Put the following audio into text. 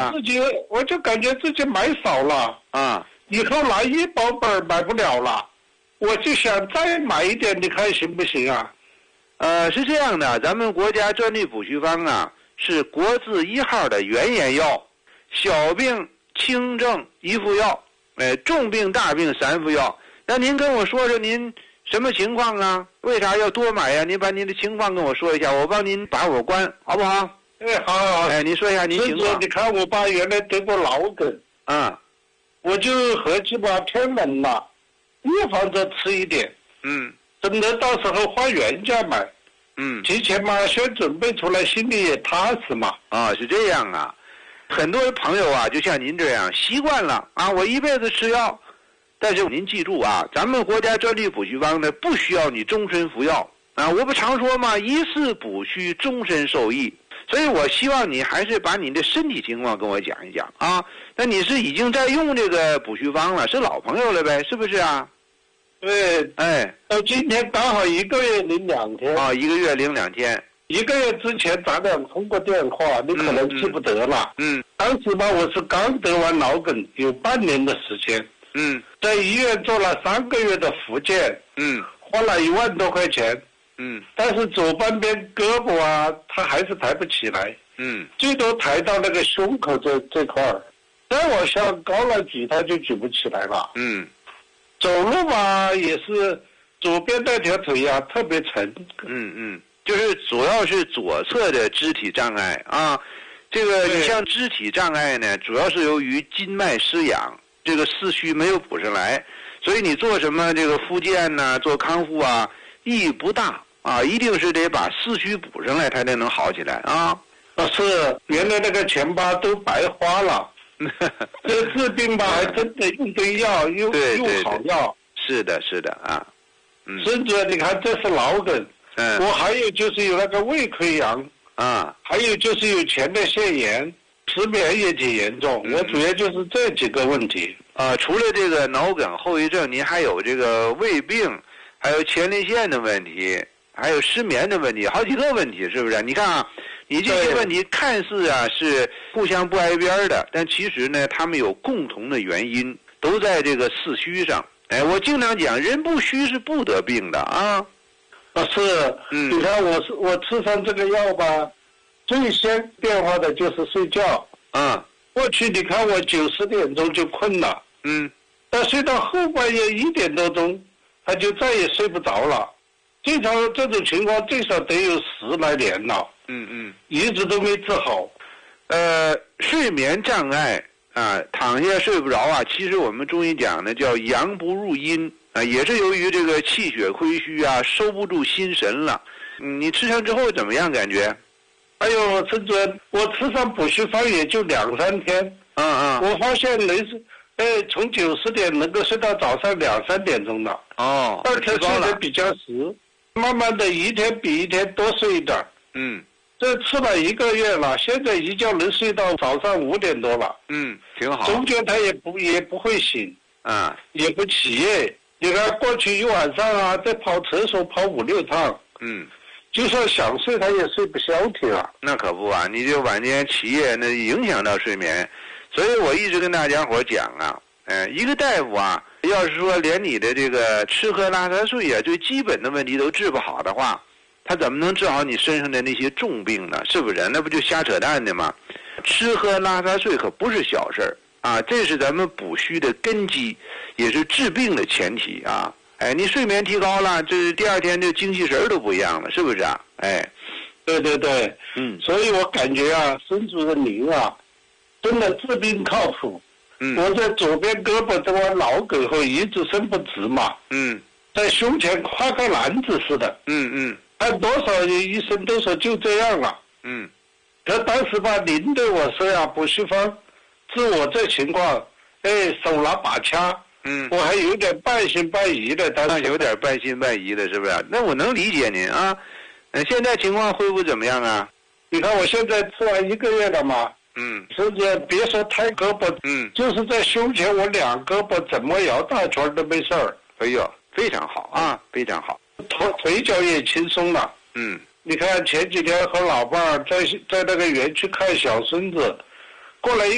我就感觉自己买少了啊， 以后拿医保本买不了了，我就想再买一点，你看行不行啊？ 是这样的，咱们国家专利补虚方啊是国字1号的原研药，小病轻症1副药，重病大病3副药。那您跟我说说您什么情况啊？为啥要多买呀？您把您的情况跟我说一下，我帮您把我关，好不好？ 好。 您说一下您情况。 你看我爸原来得过脑梗，我就合计吧，天冷了，预防着吃一点，等着到时候花原价买，提前嘛先准备出来，心里也踏实嘛。 是这样啊，很多朋友啊，就像您这样习惯了啊，我一辈子吃药，但是您记住啊，咱们国家专利补虚方呢，不需要你终身服药啊。我不常说嘛，一次补虚，终身受益。所以我希望你还是把你的身体情况跟我讲一讲啊。那你是已经在用这个补虚方了，是老朋友了呗，是不是啊？ 对，到今天刚好1个月零2天。 1个月零2天。 1个月之前咱俩通过电话，你可能记不得了。当时吧，我是刚得完脑梗，有半年的时间。在医院做了3个月的复健。花了1万多块钱。但是左半边胳膊啊，他还是抬不起来。最多抬到那个胸口这块儿，再往下高了举，他就举不起来了。走路吧也是左边那条腿啊特别沉。 就是主要是左侧的肢体障碍啊。这个你像肢体障碍呢，主要是由于筋脉失养，这个四虚没有补上来，所以你做什么这个复健呐，做康复啊，意义不大啊，一定是得把四虚补上来，它才能好起来啊。 是，原来那个钱吧都白花了。这治病吧还真的用对药，又好药。 是的啊。 甚至你看这是脑梗，我还有就是有那个胃溃疡还有就是有前列腺炎，失眠也挺严重。我主要就是这几个问题。 除了这个脑梗后遗症，您还有这个胃病，还有前列腺的问题，还有失眠的问题，好几个问题，是不是？你看啊，你这些问题看似啊是互相不挨边的，但其实呢，他们有共同的原因，都在这个四虚上。我经常讲，人不虚是不得病的啊。 是，你看我吃上这个药吧，最先变化的就是睡觉。过去你看我90点钟就困了。但睡到后半夜1点多钟，他就再也睡不着了。这种情况最少得有10来年了。一直都没治好。 睡眠障碍躺下睡不着啊，其实我们中医讲呢叫阳不入阴也是由于这个气血亏虚啊，收不住心神了。你吃上之后怎么样感觉？ 哎呦，陈主任，我吃上补虚方也就2、3天。我发现从90点能够睡到早上2、3点钟了。2天睡得比较实，慢慢的一天比一天多睡一点。这吃了1个月了，现在一觉能睡到早上5点多了。 挺好。 中间他也不会醒，也不起夜。你看过去一晚上啊，在跑厕所跑5、6趟。就算想睡，他也睡不消停啊。 那可不啊，你这晚间起夜，那影响到睡眠。所以我一直跟大家伙讲啊，一个大夫啊，要是说连你的这个吃喝拉撒睡啊，最基本的问题都治不好的话，他怎么能治好你身上的那些重病呢？是不是？那不就瞎扯淡的吗？吃喝拉撒睡可不是小事儿啊，这是咱们补虚的根基，也是治病的前提啊。你睡眠提高了，这第2天这精气神都不一样了，是不是啊？ 对。所以我感觉啊，孙主任您啊，真的治病靠谱。我在左边胳膊得完脑梗后一直伸不直嘛。在胸前挎个篮子似的。按多少医生都说就这样了。可当时吧，您对我说呀，补虚方治我这情况，手拿把掐。我还有点半信半疑的，当时有点半信半疑的，是不是？那我能理解您啊。现在情况恢复怎么样啊？ 你看我现在吃完1个月了嘛。甚至别说抬胳膊，就是在胸前我2胳膊怎么摇大圈都没事儿。 哎呦，非常好啊，非常好。 腿脚也轻松了。你看前几天和老伴儿在那个园区看小孙子，过来